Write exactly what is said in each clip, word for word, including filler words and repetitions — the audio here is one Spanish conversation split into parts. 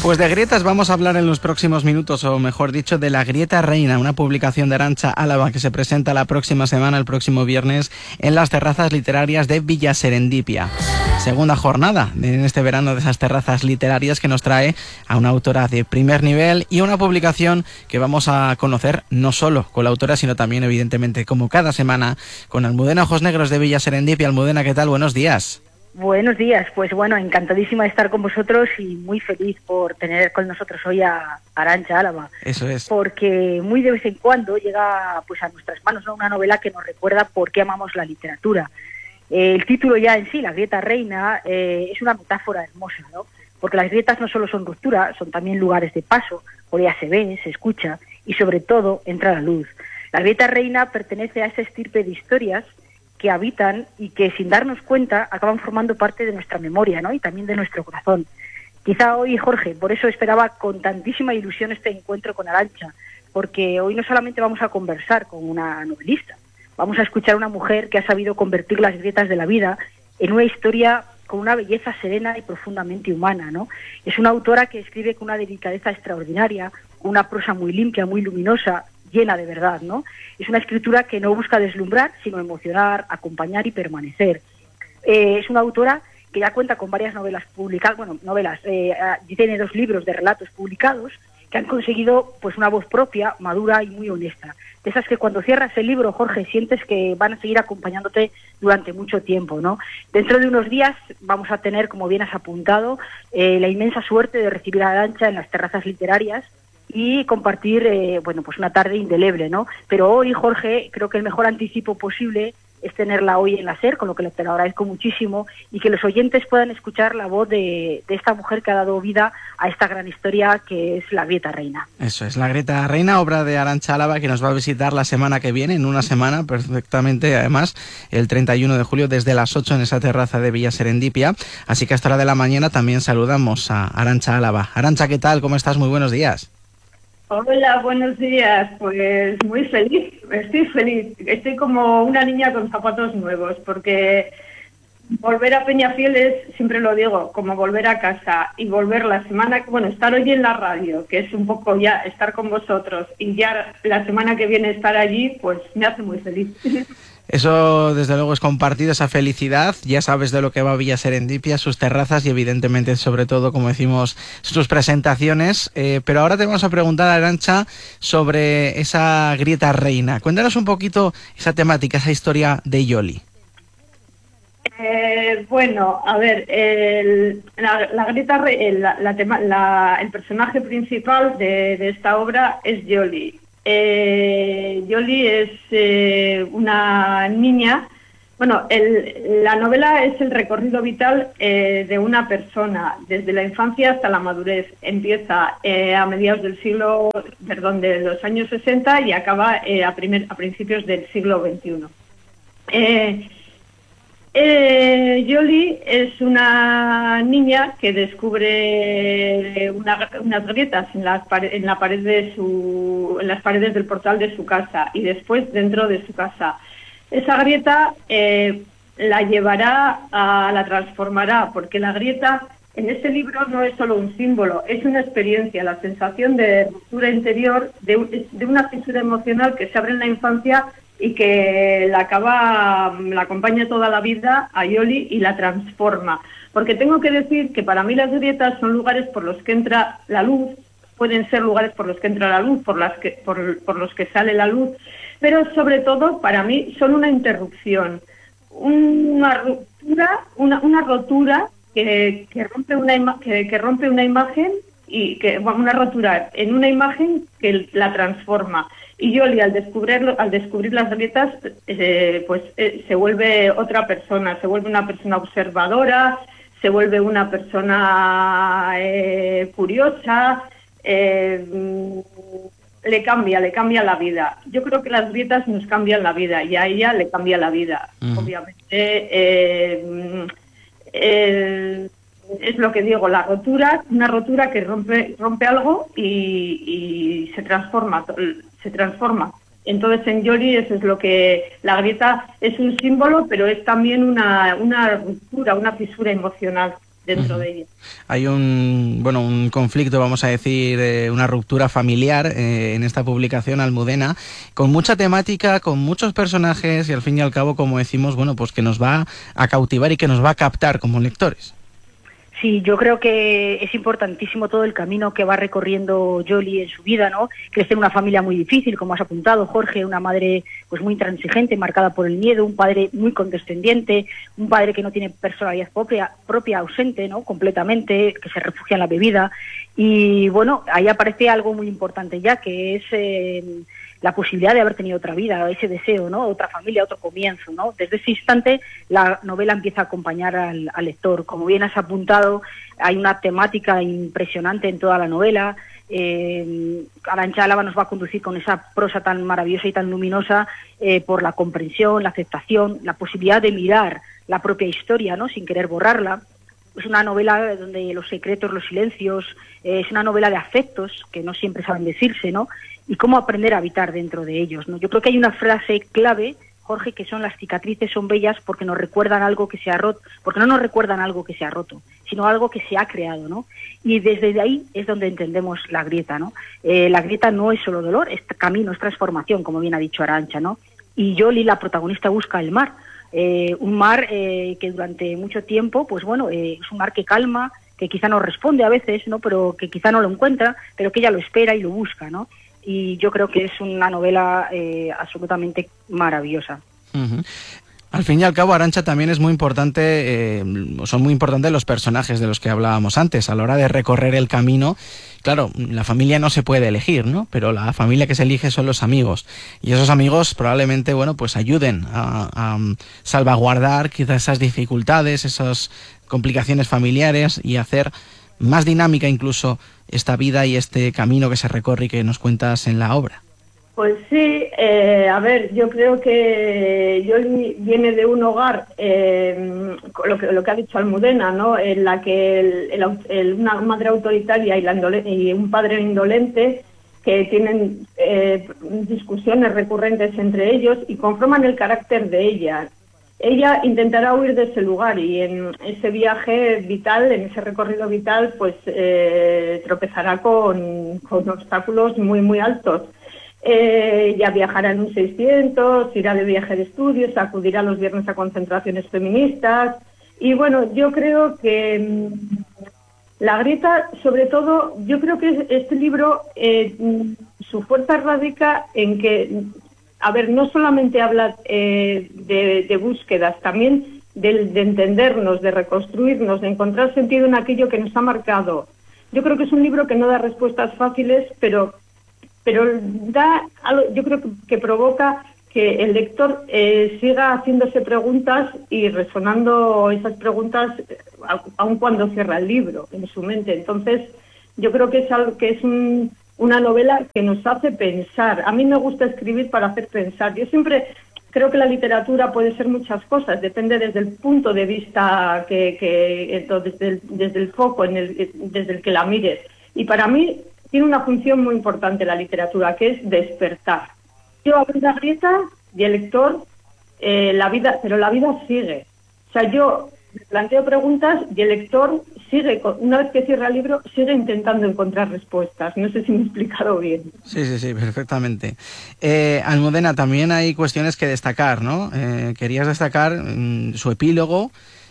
Pues de grietas vamos a hablar en los próximos minutos, o mejor dicho, de La Grieta Reina, una publicación de Arantxa Álava que se presenta la próxima semana, el próximo viernes, en las terrazas literarias de Villa Serendipia. Segunda jornada en este verano de esas terrazas literarias que nos trae a una autora de primer nivel y una publicación que vamos a conocer no solo con la autora, sino también, evidentemente, como cada semana, con Almudena Ojos Negros de Villa Serendipia. Almudena, ¿qué tal? Buenos días. Buenos días, pues bueno, encantadísima de estar con vosotros y muy feliz por tener con nosotros hoy a Arantxa Álava. Eso es. Porque muy de vez en cuando llega pues a nuestras manos, ¿no?, una novela que nos recuerda por qué amamos la literatura. Eh, el título ya en sí, La Grieta Reina, eh, es una metáfora hermosa, ¿no? Porque las grietas no solo son ruptura, son también lugares de paso, por ella se ve, se escucha y sobre todo entra la luz. La Grieta Reina pertenece a esa estirpe de historias que habitan y que sin darnos cuenta acaban formando parte de nuestra memoria, ¿no?, y también de nuestro corazón. Quizá hoy, Jorge, por eso esperaba con tantísima ilusión este encuentro con Arantxa, porque hoy no solamente vamos a conversar con una novelista, vamos a escuchar a una mujer que ha sabido convertir las grietas de la vida en una historia con una belleza serena y profundamente humana, ¿no? Es una autora que escribe con una delicadeza extraordinaria, una prosa muy limpia, muy luminosa, llena de verdad, ¿no? Es una escritura que no busca deslumbrar, sino emocionar, acompañar y permanecer. Eh, es una autora que ya cuenta con varias novelas publicadas, bueno, novelas, eh, tiene dos libros de relatos publicados que han conseguido pues una voz propia, madura y muy honesta. De esas que cuando cierras el libro, Jorge, sientes que van a seguir acompañándote durante mucho tiempo, ¿no? Dentro de unos días vamos a tener, como bien has apuntado, eh, la inmensa suerte de recibir a Arantxa en las terrazas literarias y compartir, eh, bueno, pues una tarde indeleble, ¿no? Pero hoy, Jorge, creo que el mejor anticipo posible es tenerla hoy en la SER, con lo que te lo agradezco muchísimo, y que los oyentes puedan escuchar la voz de, de esta mujer que ha dado vida a esta gran historia que es La Grieta Reina. Eso es, La Grieta Reina, obra de Arantxa Álava, que nos va a visitar la semana que viene, en una semana perfectamente, además, el treinta y uno de julio, desde las ocho en esa terraza de Villa Serendipia. Así que hasta la hora de la mañana también saludamos a Arantxa Álava. Arantxa, ¿qué tal? ¿Cómo estás? Muy buenos días. Hola, buenos días. Pues muy feliz, estoy feliz. Estoy como una niña con zapatos nuevos, porque volver a Peñafiel es, siempre lo digo, como volver a casa, y volver la semana, bueno, estar hoy en la radio, que es un poco ya estar con vosotros, y ya la semana que viene estar allí, pues me hace muy feliz. Eso, desde luego, es compartido, esa felicidad. Ya sabes de lo que va Villa Serendipia, sus terrazas y, evidentemente, sobre todo, como decimos, sus presentaciones. Eh, pero ahora te vamos a preguntar, Arantxa, sobre esa Grieta Reina. Cuéntanos un poquito esa temática, esa historia de Yoli. Eh, bueno, a ver, el, la, la Grieta Reina, la, la tema, la, el personaje principal de, de esta obra es Yoli. Eh, Yoli es eh, una niña, bueno, el, la novela es el recorrido vital eh, de una persona, desde la infancia hasta la madurez. Empieza eh, a mediados del siglo, perdón, de los años sesenta y acaba eh, a, primer, a principios del siglo veintiuno. Eh, Eh, Yoli es una niña que descubre una, unas grietas en, las pare, en la pared de su, en las paredes del portal de su casa y después dentro de su casa. Esa grieta eh, la llevará, a, la transformará, porque la grieta en este libro no es solo un símbolo, es una experiencia, la sensación de ruptura interior, de, de una fisura emocional que se abre en la infancia y que la acaba, la acompaña toda la vida a Yoli y la transforma. Porque tengo que decir que para mí las grietas son lugares por los que entra la luz, pueden ser lugares por los que entra la luz, por, las que, por, por los que sale la luz, pero sobre todo para mí son una interrupción, una ruptura, una, una rotura que, que, rompe una ima- que, que rompe una imagen y que bueno, una rotura en una imagen que la transforma. Y Yoli, al descubrirlo, al descubrir las grietas, eh, pues eh, se vuelve otra persona, se vuelve una persona observadora, se vuelve una persona eh, curiosa, eh, le cambia, le cambia la vida. Yo creo que las grietas nos cambian la vida y a ella le cambia la vida. Uh-huh. Obviamente, eh, el, es lo que digo, la rotura, una rotura que rompe, rompe algo y, y se transforma, se transforma. Entonces en Yoli eso es lo que, la grieta es un símbolo, pero es también una, una ruptura, una fisura emocional. dentro uh-huh. de ella. Hay un, bueno, un conflicto, vamos a decir, eh, una ruptura familiar eh, en esta publicación, Almudena, con mucha temática, con muchos personajes y al fin y al cabo, como decimos, bueno, pues que nos va a cautivar y que nos va a captar como lectores. Sí, yo creo que es importantísimo todo el camino que va recorriendo Yoli en su vida, ¿no? Crece en una familia muy difícil, como has apuntado, Jorge, una madre pues muy intransigente, marcada por el miedo, un padre muy condescendiente, un padre que no tiene personalidad propia, propia ausente, ¿no? Completamente, que se refugia en la bebida. Y bueno, ahí aparece algo muy importante ya, que es eh, la posibilidad de haber tenido otra vida, ese deseo, ¿no? Otra familia, otro comienzo, ¿no? Desde ese instante la novela empieza a acompañar al, al lector. Como bien has apuntado, hay una temática impresionante en toda la novela. Eh, Arantxa Álava nos va a conducir con esa prosa tan maravillosa y tan luminosa eh, por la comprensión, la aceptación, la posibilidad de mirar la propia historia, ¿no? Sin querer borrarla. Es una novela donde los secretos, los silencios, eh, es una novela de afectos que no siempre saben decirse, ¿no? Y cómo aprender a habitar dentro de ellos, ¿no? Yo creo que hay una frase clave, Jorge, que son: las cicatrices son bellas porque nos recuerdan algo que se ha roto, porque no nos recuerdan algo que se ha roto, sino algo que se ha creado, ¿no? Y desde ahí es donde entendemos la grieta, ¿no? Eh, la grieta no es solo dolor, es camino, es transformación, como bien ha dicho Arantxa, ¿no? Y Yoli, la protagonista, busca el mar, eh, un mar eh, que durante mucho tiempo, pues bueno, eh, es un mar que calma, que quizá no responde a veces, ¿no? Pero que quizá no lo encuentra, pero que ella lo espera y lo busca, ¿no? Y yo creo que es una novela eh, absolutamente maravillosa. Uh-huh. Al fin y al cabo, Arantxa, también es muy importante, eh, son muy importantes los personajes de los que hablábamos antes, a la hora de recorrer el camino. Claro, la familia no se puede elegir, ¿no? Pero la familia que se elige son los amigos. Y esos amigos probablemente, bueno, pues ayuden a, a salvaguardar quizás esas dificultades, esas complicaciones familiares y hacer más dinámica incluso esta vida y este camino que se recorre y que nos cuentas en la obra. Pues sí, eh, a ver, yo creo que Yoli viene de un hogar, eh, lo, que, lo que ha dicho Almudena, ¿no? En la que el, el, el, una madre autoritaria y, la indole, y un padre indolente que tienen eh, discusiones recurrentes entre ellos y conforman el carácter de ella. Ella intentará huir de ese lugar y en ese viaje vital, en ese recorrido vital, pues eh, tropezará con, con obstáculos muy, muy altos. Eh, ya viajará en un seiscientos, irá de viaje de estudios, acudirá los viernes a concentraciones feministas. Y bueno, yo creo que mmm, la grieta, sobre todo, yo creo que este libro, eh, su fuerza radica en que, a ver, no solamente habla eh, de, de búsquedas, también de, de entendernos, de reconstruirnos, de encontrar sentido en aquello que nos ha marcado. Yo creo que es un libro que no da respuestas fáciles, pero, pero da algo, yo creo que, que provoca que el lector eh, siga haciéndose preguntas y resonando esas preguntas aun cuando cierra el libro en su mente. Entonces, yo creo que es algo que es un... una novela que nos hace pensar. A mí me gusta escribir para hacer pensar. Yo siempre creo que la literatura puede ser muchas cosas, depende desde el punto de vista, que, que desde, el, desde el foco, en el, desde el que la mires. Y para mí tiene una función muy importante la literatura, que es despertar. Yo abro la grieta y el lector, eh, la vida, pero la vida sigue. O sea, yo planteo preguntas y el lector sigue, una vez que cierra el libro, sigue intentando encontrar respuestas. No sé si me he explicado bien. Sí, sí, sí, perfectamente. Eh, Almudena, también hay cuestiones que destacar, ¿no? Eh, querías destacar mm, su epílogo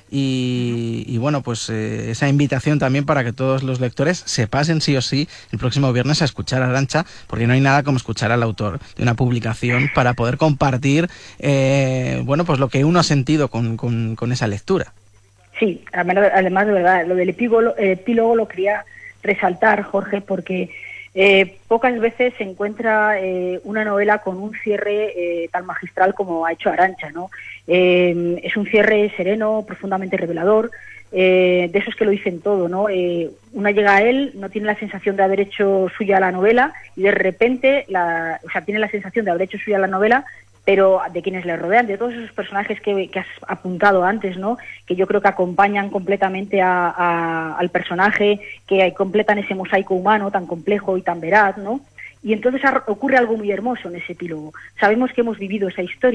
y, y bueno, pues eh, esa invitación también para que todos los lectores se pasen sí o sí el próximo viernes a escuchar a Arantxa, porque no hay nada como escuchar al autor de una publicación para poder compartir, eh, bueno, pues lo que uno ha sentido con, con, con esa lectura. Sí, además de verdad, lo del epílogo, epílogo lo quería resaltar, Jorge, porque eh, pocas veces se encuentra eh, una novela con un cierre eh, tan magistral como ha hecho Arantxa, ¿no? Eh, es un cierre sereno, profundamente revelador, eh, de esos que lo dicen todo, ¿no? Eh, una llega a él, no tiene la sensación de haber hecho suya la novela y de repente, la, o sea, tiene la sensación de haber hecho suya la novela, pero de quienes le rodean, de todos esos personajes que, que has apuntado antes, ¿no? Que yo creo que acompañan completamente a, a, al personaje, que completan ese mosaico humano tan complejo y tan veraz, ¿no? Y entonces ocurre algo muy hermoso en ese epílogo. Sabemos que hemos vivido esa historia,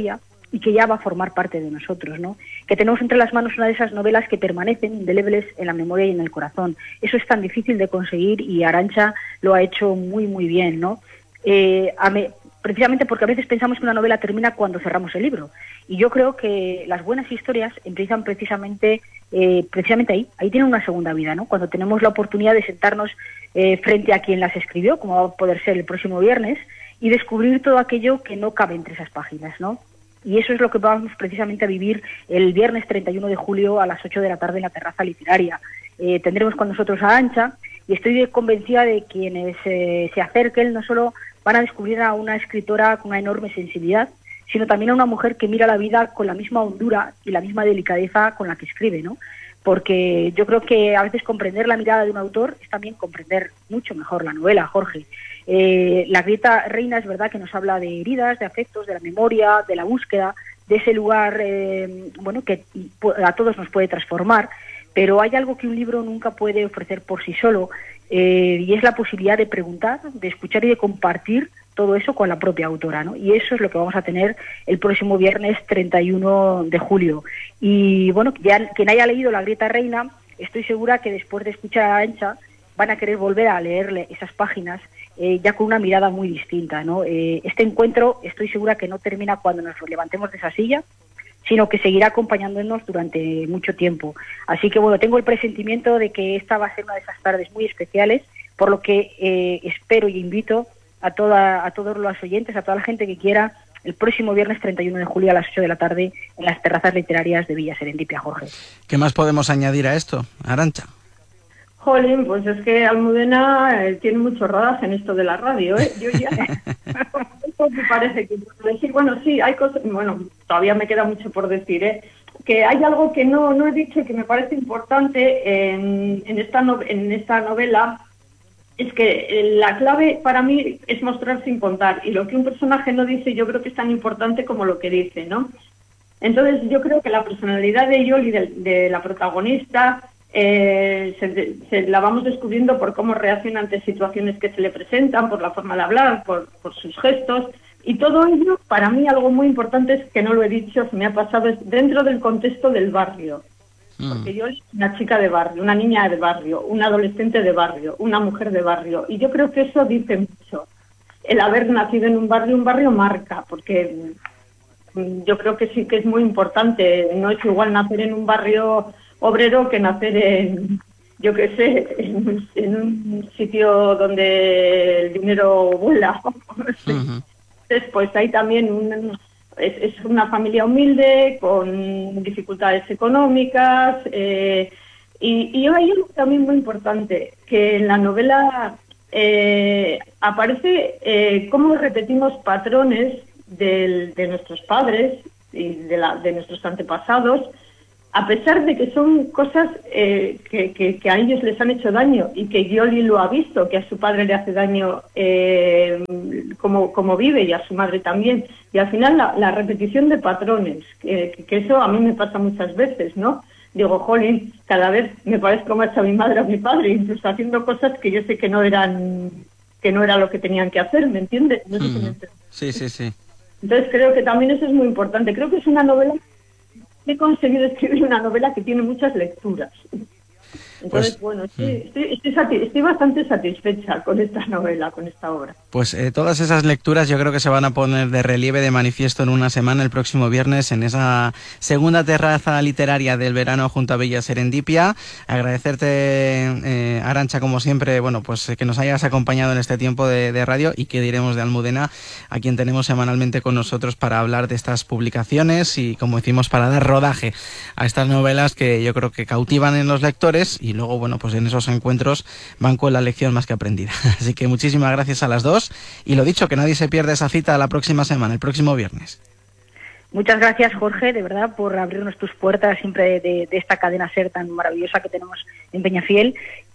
y que ya va a formar parte de nosotros, ¿no? Que tenemos entre las manos una de esas novelas que permanecen indelebles en la memoria y en el corazón. Eso es tan difícil de conseguir y Arantxa lo ha hecho muy, muy bien, ¿no? Eh, a me, precisamente porque a veces pensamos que una novela termina cuando cerramos el libro. Y yo creo que las buenas historias empiezan precisamente, eh, precisamente ahí. Ahí tienen una segunda vida, ¿no? Cuando tenemos la oportunidad de sentarnos eh, frente a quien las escribió, como va a poder ser el próximo viernes, y descubrir todo aquello que no cabe entre esas páginas, ¿no? Y eso es lo que vamos precisamente a vivir el viernes treinta y uno de julio a las ocho de la tarde en la terraza literaria. Eh, tendremos con nosotros a Arantxa y estoy convencida de quienes eh, se acerquen no solo van a descubrir a una escritora con una enorme sensibilidad, sino también a una mujer que mira la vida con la misma hondura y la misma delicadeza con la que escribe, ¿no? Porque yo creo que a veces comprender la mirada de un autor es también comprender mucho mejor la novela, Jorge. Eh, la Grieta Reina es verdad que nos habla de heridas, de afectos, de la memoria, de la búsqueda, de ese lugar eh, bueno, que a todos nos puede transformar, pero hay algo que un libro nunca puede ofrecer por sí solo, eh, y es la posibilidad de preguntar, de escuchar y de compartir todo eso con la propia autora, ¿no? Y eso es lo que vamos a tener el próximo viernes treinta y uno de julio. Y bueno, ya quien haya leído La Grieta Reina, estoy segura que después de escuchar a Arantxa van a querer volver a leerle esas páginas eh, ya con una mirada muy distinta, ¿no? Eh, este encuentro estoy segura que no termina cuando nos levantemos de esa silla, sino que seguirá acompañándonos durante mucho tiempo. Así que bueno, tengo el presentimiento de que esta va a ser una de esas tardes muy especiales, por lo que eh, espero y invito a toda a todos los oyentes, a toda la gente que quiera, el próximo viernes treinta y uno de julio a las ocho de la tarde en las terrazas literarias de Villa Serendipia, Jorge. ¿Qué más podemos añadir a esto, Arantxa? Jolín, pues es que Almudena eh, tiene mucho rodaje en esto de la radio, ¿eh? Yo ya... me parece que decir, bueno, sí, hay cosas... Bueno, todavía me queda mucho por decir, ¿eh? Que hay algo que no, no he dicho y que me parece importante en, en, esta no, en esta novela, es que la clave para mí es mostrar sin contar, y lo que un personaje no dice yo creo que es tan importante como lo que dice, ¿no? Entonces yo creo que la personalidad de Yoli, de, de la protagonista, eh, se, se la vamos descubriendo por cómo reacciona ante situaciones que se le presentan, por la forma de hablar, por, por sus gestos, y todo ello, para mí algo muy importante es que no lo he dicho, se me ha pasado, es dentro del contexto del barrio. Porque yo soy una chica de barrio, una niña de barrio, una adolescente de barrio, una mujer de barrio. Y yo creo que eso dice mucho. El haber nacido en un barrio, un barrio marca, porque yo creo que sí que es muy importante. No es igual nacer en un barrio obrero que nacer en, yo qué sé, en, en un sitio donde el dinero vuela. Uh-huh. Entonces, pues hay también un... Es, es una familia humilde, con dificultades económicas, eh, y, y hay algo también muy importante, que en la novela eh, aparece eh, cómo repetimos patrones del, de nuestros padres y de, la, de nuestros antepasados, a pesar de que son cosas eh, que, que, que a ellos les han hecho daño, y que Yoli lo ha visto, que a su padre le hace daño eh, como, como vive, y a su madre también. Y al final la, la repetición de patrones, que, que eso a mí me pasa muchas veces, ¿no? Digo, jolín, cada vez me parezco más a mi madre o a mi padre, incluso haciendo cosas que yo sé que no eran que no era lo que tenían que hacer, ¿me entiendes? No sé mm. si me entiendes. Sí, sí, sí. Entonces creo que también eso es muy importante. Creo que es una novela... He conseguido escribir una novela que tiene muchas lecturas. Entonces, pues, bueno, estoy, estoy, estoy, sati- estoy bastante satisfecha con esta novela, con esta obra. Pues eh, todas esas lecturas yo creo que se van a poner de relieve, de manifiesto en una semana, el próximo viernes, en esa segunda terraza literaria del verano junto a Villa Serendipia. Agradecerte, eh, Arantxa, como siempre, bueno, pues que nos hayas acompañado en este tiempo de, de radio, y que diremos de Almudena, a quien tenemos semanalmente con nosotros para hablar de estas publicaciones y, como decimos, para dar rodaje a estas novelas que yo creo que cautivan en los lectores, y luego, bueno, pues en esos encuentros van con la lección más que aprendida. Así que muchísimas gracias a las dos, y lo dicho, que nadie se pierda esa cita la próxima semana, el próximo viernes. Muchas gracias, Jorge, de verdad, por abrirnos tus puertas siempre de, de esta cadena SER tan maravillosa que tenemos en Peñafiel.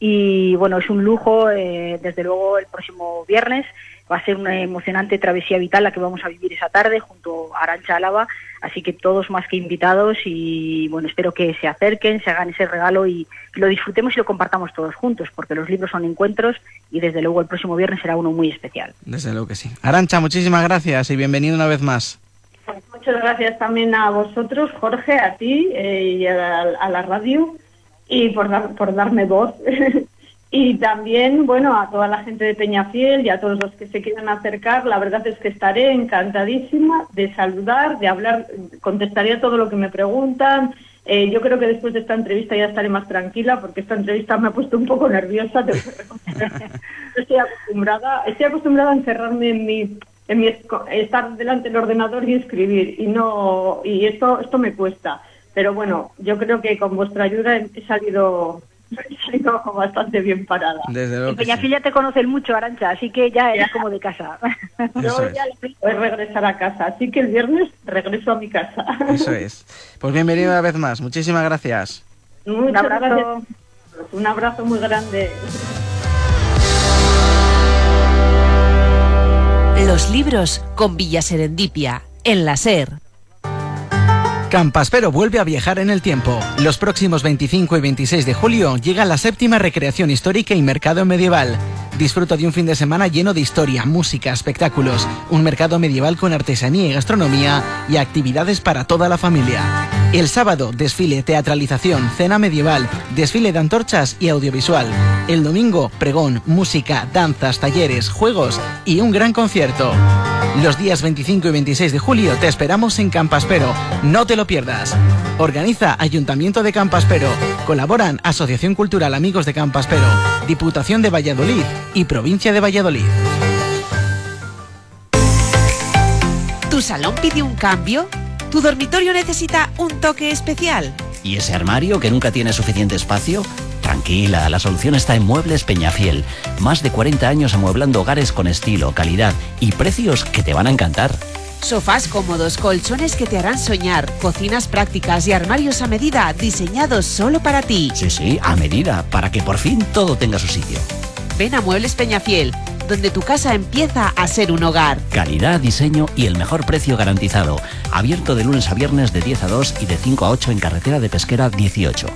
Y bueno, es un lujo, eh, desde luego, el próximo viernes. Va a ser una emocionante travesía vital la que vamos a vivir esa tarde junto a Arantxa Álava, así que todos más que invitados, y bueno, espero que se acerquen, se hagan ese regalo y lo disfrutemos y lo compartamos todos juntos, porque los libros son encuentros y desde luego el próximo viernes será uno muy especial. Desde luego que sí. Arantxa, muchísimas gracias y bienvenido una vez más. Pues muchas gracias también a vosotros, Jorge, a ti eh, y a, a la radio, y por, dar, por darme voz. Y también, bueno, a toda la gente de Peñafiel y a todos los que se quieran acercar. La verdad es que estaré encantadísima de saludar, de hablar, contestaré a todo lo que me preguntan. Eh, yo creo que después de esta entrevista ya estaré más tranquila, porque esta entrevista me ha puesto un poco nerviosa. Te voy a reconocer. Estoy acostumbrada, estoy acostumbrada a encerrarme en mi, en mi estar delante del ordenador y escribir, y no, y esto, esto me cuesta. Pero bueno, yo creo que con vuestra ayuda he, he salido He salido bastante bien parada. Desde luego en Peñafiel sí. Ya te conocen mucho, Arantxa, así que ya eres ya. como de casa. Yo ya voy a regresar a casa, así que el viernes regreso a mi casa. Eso es. Pues bienvenido una vez más. Muchísimas gracias. Muchas Un abrazo. Gracias. Un abrazo muy grande. Los libros con Villa Serendipia, en la SER. Campaspero vuelve a viajar en el tiempo. Los próximos veinticinco y veintiséis de julio llega la séptima recreación histórica y mercado medieval. Disfruta de un fin de semana lleno de historia, música, espectáculos, un mercado medieval con artesanía y gastronomía y actividades para toda la familia. El sábado, desfile, teatralización, cena medieval, desfile de antorchas y audiovisual. El domingo, pregón, música, danzas, talleres, juegos y un gran concierto. Los días veinticinco y veintiséis de julio te esperamos en Campaspero. No te lo pierdas. Organiza Ayuntamiento de Campaspero. Colaboran Asociación Cultural Amigos de Campaspero, Diputación de Valladolid y Provincia de Valladolid. ¿Tu salón pide un cambio? ¿Tu dormitorio necesita un toque especial? ¿Y ese armario que nunca tiene suficiente espacio? Tranquila, la solución está en Muebles Peñafiel. Más de cuarenta años amueblando hogares con estilo, calidad y precios que te van a encantar. Sofás cómodos, colchones que te harán soñar, cocinas prácticas y armarios a medida diseñados solo para ti. Sí, sí, a medida, para que por fin todo tenga su sitio. Ven a Muebles Peñafiel, donde tu casa empieza a ser un hogar. Calidad, diseño y el mejor precio garantizado. Abierto de lunes a viernes de diez a dos y de cinco a ocho en Carretera de Pesquera dieciocho.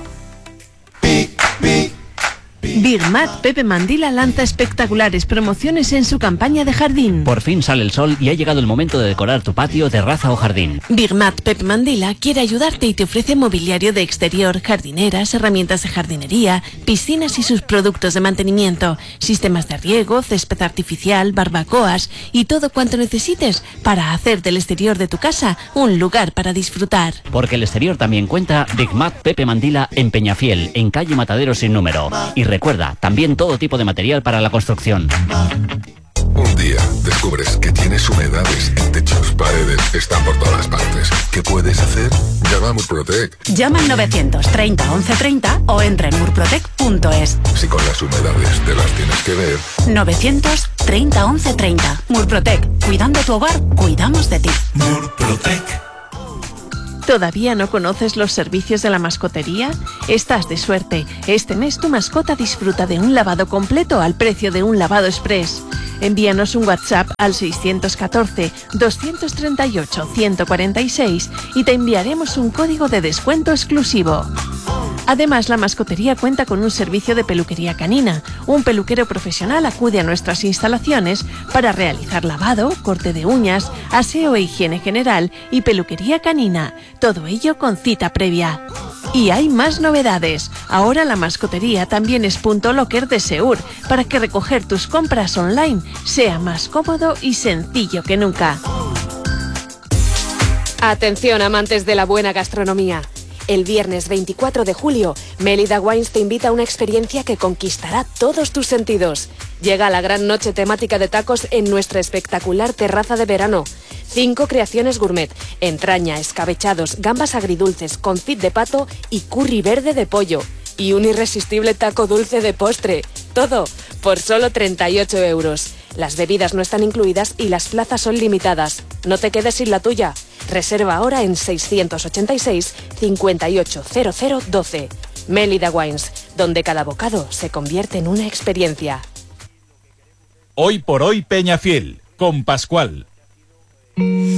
Birmat Pepe Mandila lanza espectaculares promociones en su campaña de jardín. Por fin sale el sol y ha llegado el momento de decorar tu patio, terraza o jardín. Birmat Pepe Mandila quiere ayudarte y te ofrece mobiliario de exterior, jardineras, herramientas de jardinería, piscinas y sus productos de mantenimiento, sistemas de riego, césped artificial, barbacoas y todo cuanto necesites para hacer del exterior de tu casa un lugar para disfrutar. Porque el exterior también cuenta. Birmat Pepe Mandila en Peñafiel, en calle Matadero sin número. Y recuerda, también todo tipo de material para la construcción. Un día descubres que tienes humedades en techos, paredes, están por todas partes. ¿Qué puedes hacer? Llama a Murprotec. Llama al novecientos treinta once treinta o entra en murprotec punto es. Si con las humedades te las tienes que ver. novecientos treinta once treinta. Murprotec. Cuidando tu hogar, cuidamos de ti. Murprotec. ¿Todavía no conoces los servicios de la mascotería? Estás de suerte. Este mes tu mascota disfruta de un lavado completo al precio de un lavado express. Envíanos un WhatsApp al seiscientos catorce, doscientos treinta y ocho, ciento cuarenta y seis y te enviaremos un código de descuento exclusivo. Además, la mascotería cuenta con un servicio de peluquería canina. Un peluquero profesional acude a nuestras instalaciones para realizar lavado, corte de uñas, aseo e higiene general y peluquería canina. Todo ello con cita previa. Y hay más novedades. Ahora la mascotería también es punto locker de Seur, para que recoger tus compras online sea más cómodo y sencillo que nunca. Atención, amantes de la buena gastronomía. El viernes veinticuatro de julio, Mélida Wines te invita a una experiencia que conquistará todos tus sentidos. Llega la gran noche temática de tacos en nuestra espectacular terraza de verano. Cinco creaciones gourmet, entraña, escabechados, gambas agridulces, confit de pato y curry verde de pollo. Y un irresistible taco dulce de postre. Todo por solo treinta y ocho euros. Las bebidas no están incluidas y las plazas son limitadas. No te quedes sin la tuya. Reserva ahora en seiscientos ochenta y seis, cincuenta y ocho, cero cero doce. Mélida Wines, donde cada bocado se convierte en una experiencia. Hoy por hoy Peñafiel, con Pascual.